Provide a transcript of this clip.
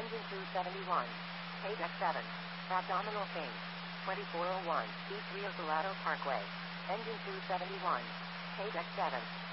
Engine 271. Page X7. Abdominal change. 2401. B3 of Dorado Parkway. Engine 271. Page X7.